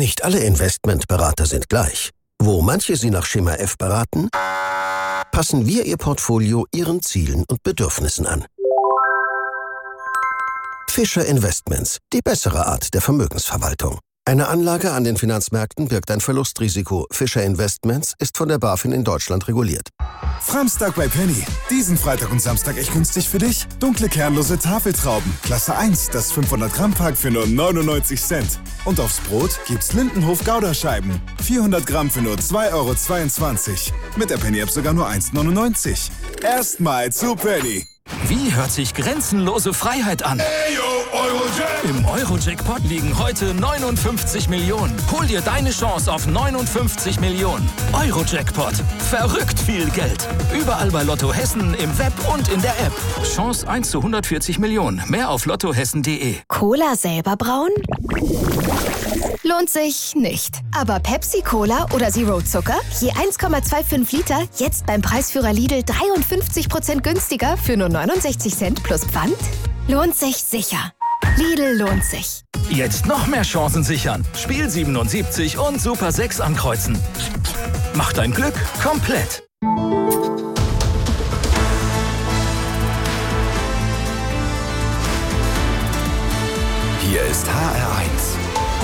Nicht alle Investmentberater sind gleich. Wo manche Sie nach Schema F beraten, passen wir Ihr Portfolio Ihren Zielen und Bedürfnissen an. Fischer Investments, die bessere Art der Vermögensverwaltung. Eine Anlage an den Finanzmärkten birgt ein Verlustrisiko. Fischer Investments ist von der BaFin in Deutschland reguliert. Framstag bei Penny. Diesen Freitag und Samstag echt günstig für dich. Dunkle kernlose Tafeltrauben. Klasse 1, das 500 Gramm Pack für nur 99 Cent. Und aufs Brot gibt's Lindenhof Gouda-Scheiben. 400 Gramm für nur 2,22 €. Mit der Penny-App sogar nur 1,99 €. Erstmal zu Penny. Wie hört sich grenzenlose Freiheit an? Im Euro-Jackpot liegen heute 59 Millionen. Hol dir deine Chance auf 59 Millionen. Euro-Jackpot. Verrückt viel Geld. Überall bei Lotto Hessen, im Web und in der App. Chance 1 zu 140 Millionen. Mehr auf lottohessen.de. Cola selber brauen? Lohnt sich nicht. Aber Pepsi-Cola oder Zero Zucker? Je 1,25 Liter, jetzt beim Preisführer Lidl 53% günstiger für nur 69 Cent plus Pfand? Lohnt sich sicher. Lidl lohnt sich. Jetzt noch mehr Chancen sichern. Spiel 77 und Super 6 ankreuzen. Mach dein Glück komplett. Hier ist HR1.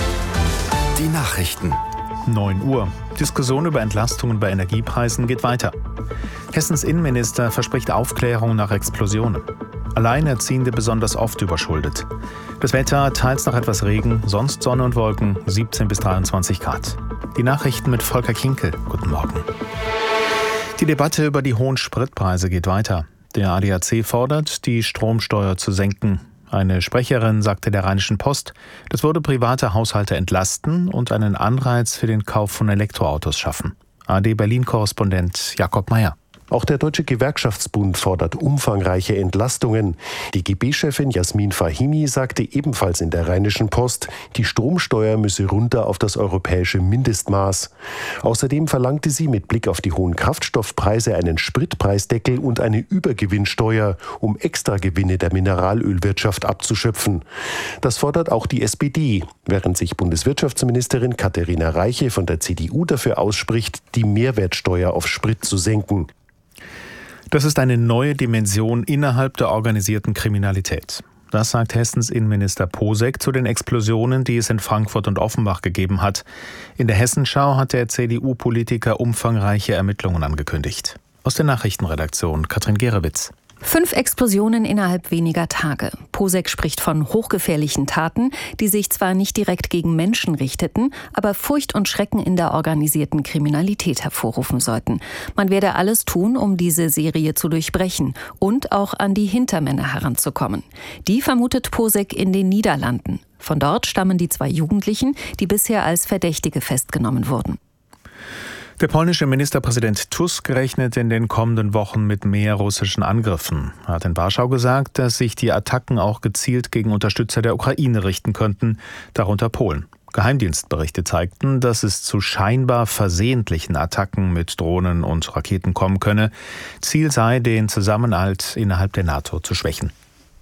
Die Nachrichten. 9 Uhr. Diskussion über Entlastungen bei Energiepreisen geht weiter. Hessens Innenminister verspricht Aufklärung nach Explosionen. Alleinerziehende besonders oft überschuldet. Das Wetter, teils noch etwas Regen, sonst Sonne und Wolken, 17 bis 23 Grad. Die Nachrichten mit Volker Kinkel. Guten Morgen. Die Debatte über die hohen Spritpreise geht weiter. Der ADAC fordert, die Stromsteuer zu senken. Eine Sprecherin sagte der Rheinischen Post, das würde private Haushalte entlasten und einen Anreiz für den Kauf von Elektroautos schaffen. AD Berlin-Korrespondent Jakob Meyer. Auch der Deutsche Gewerkschaftsbund fordert umfangreiche Entlastungen. Die GB-Chefin Jasmin Fahimi sagte ebenfalls in der Rheinischen Post, die Stromsteuer müsse runter auf das europäische Mindestmaß. Außerdem verlangte sie mit Blick auf die hohen Kraftstoffpreise einen Spritpreisdeckel und eine Übergewinnsteuer, um Extragewinne der Mineralölwirtschaft abzuschöpfen. Das fordert auch die SPD, während sich Bundeswirtschaftsministerin Katharina Reiche von der CDU dafür ausspricht, die Mehrwertsteuer auf Sprit zu senken. Das ist eine neue Dimension innerhalb der organisierten Kriminalität. Das sagt Hessens Innenminister Posek zu den Explosionen, die es in Frankfurt und Offenbach gegeben hat. In der Hessenschau hat der CDU-Politiker umfangreiche Ermittlungen angekündigt. Aus der Nachrichtenredaktion Katrin Gerewitz. 5 Explosionen innerhalb weniger Tage. Posek spricht von hochgefährlichen Taten, die sich zwar nicht direkt gegen Menschen richteten, aber Furcht und Schrecken in der organisierten Kriminalität hervorrufen sollten. Man werde alles tun, um diese Serie zu durchbrechen und auch an die Hintermänner heranzukommen. Die vermutet Posek in den Niederlanden. Von dort stammen die 2 Jugendlichen, die bisher als Verdächtige festgenommen wurden. Der polnische Ministerpräsident Tusk rechnet in den kommenden Wochen mit mehr russischen Angriffen. Er hat in Warschau gesagt, dass sich die Attacken auch gezielt gegen Unterstützer der Ukraine richten könnten, darunter Polen. Geheimdienstberichte zeigten, dass es zu scheinbar versehentlichen Attacken mit Drohnen und Raketen kommen könne. Ziel sei, den Zusammenhalt innerhalb der NATO zu schwächen.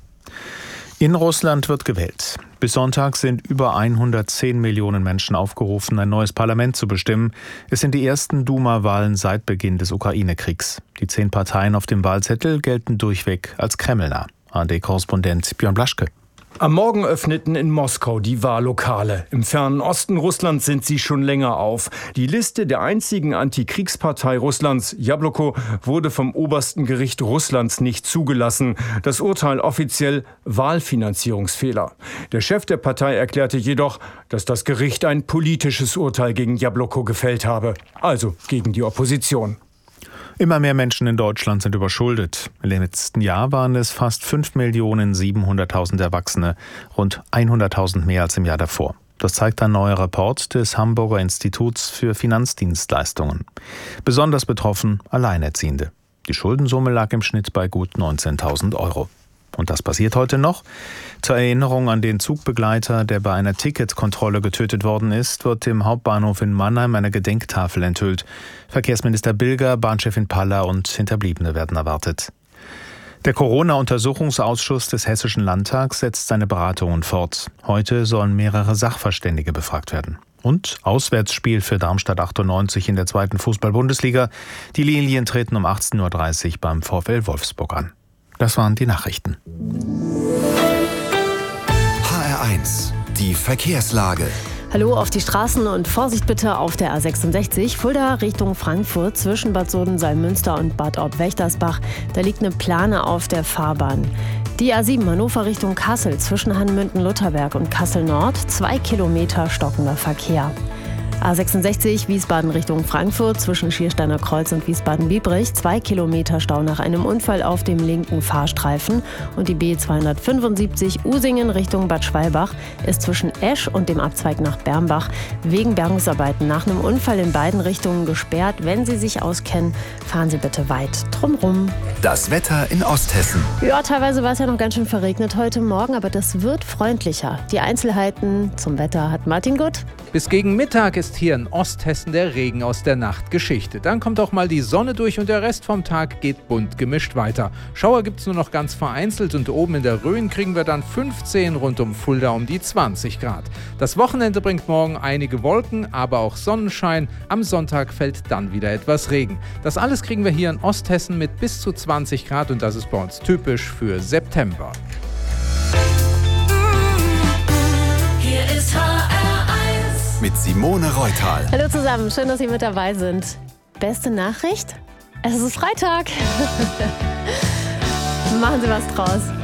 In Russland wird gewählt. Bis Sonntag sind über 110 Millionen Menschen aufgerufen, ein neues Parlament zu bestimmen. Es sind die ersten Duma-Wahlen seit Beginn des Ukraine-Kriegs. Die 10 Parteien auf dem Wahlzettel gelten durchweg als kremlnah. ARD-Korrespondent Björn Blaschke. Am Morgen öffneten in Moskau die Wahllokale. Im fernen Osten Russlands sind sie schon länger auf. Die Liste der einzigen Antikriegspartei Russlands, Jabloko, wurde vom obersten Gericht Russlands nicht zugelassen. Das Urteil offiziell Wahlfinanzierungsfehler. Der Chef der Partei erklärte jedoch, dass das Gericht ein politisches Urteil gegen Jabloko gefällt habe, also gegen die Opposition. Immer mehr Menschen in Deutschland sind überschuldet. Im letzten Jahr waren es fast 5.700.000 Erwachsene, rund 100.000 mehr als im Jahr davor. Das zeigt ein neuer Report des Hamburger Instituts für Finanzdienstleistungen. Besonders betroffen Alleinerziehende. Die Schuldensumme lag im Schnitt bei gut 19.000 €. Und das passiert heute noch. Zur Erinnerung an den Zugbegleiter, der bei einer Ticketkontrolle getötet worden ist, wird im Hauptbahnhof in Mannheim eine Gedenktafel enthüllt. Verkehrsminister Bilger, Bahnchefin Paller und Hinterbliebene werden erwartet. Der Corona-Untersuchungsausschuss des Hessischen Landtags setzt seine Beratungen fort. Heute sollen mehrere Sachverständige befragt werden. Und Auswärtsspiel für Darmstadt 98 in der 2. Fußball-Bundesliga. Die Lilien treten um 18:30 Uhr beim VfL Wolfsburg an. Das waren die Nachrichten. HR1, die Verkehrslage. Hallo auf die Straßen und Vorsicht bitte auf der A66 Fulda Richtung Frankfurt zwischen Bad Soden-Salmünster und Bad Orb-Wächtersbach. Da liegt eine Plane auf der Fahrbahn. Die A7 Hannover Richtung Kassel zwischen Hanmünden-Lutherberg und Kassel Nord 2 Kilometer stockender Verkehr. A66 Wiesbaden Richtung Frankfurt zwischen Schiersteiner Kreuz und Wiesbaden-Biebrich 2 Kilometer Stau nach einem Unfall auf dem linken Fahrstreifen. Und die B275 Usingen Richtung Bad Schwalbach ist zwischen Esch und dem Abzweig nach Bermbach wegen Bergungsarbeiten nach einem Unfall in beiden Richtungen gesperrt. Wenn Sie sich auskennen, fahren Sie bitte weit drumrum. Das Wetter in Osthessen. Ja, teilweise war es ja noch ganz schön verregnet heute Morgen, aber das wird freundlicher. Die Einzelheiten zum Wetter hat Martin Gutt. Bis gegen Mittag ist hier in Osthessen der Regen aus der Nacht Geschichte. Dann kommt auch mal die Sonne durch und der Rest vom Tag geht bunt gemischt weiter. Schauer gibt's nur noch ganz vereinzelt und oben in der Rhön kriegen wir dann 15, rund um Fulda um die 20 Grad. Das Wochenende bringt morgen einige Wolken, aber auch Sonnenschein. Am Sonntag fällt dann wieder etwas Regen. Das alles kriegen wir hier in Osthessen mit bis zu 20 Grad und das ist bei uns typisch für September. Hier ist mit Simone Reutal. Hallo zusammen, schön, dass Sie mit dabei sind. Beste Nachricht? Es ist Freitag. Machen Sie was draus.